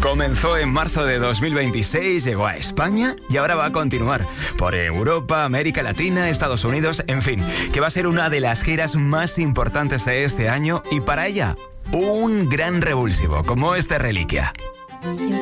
Comenzó en marzo de 2026, llegó a España y ahora va a continuar por Europa, América Latina, Estados Unidos, en fin, que va a ser una de las giras más importantes de este año y para ella, un gran revulsivo como este Reliquia. You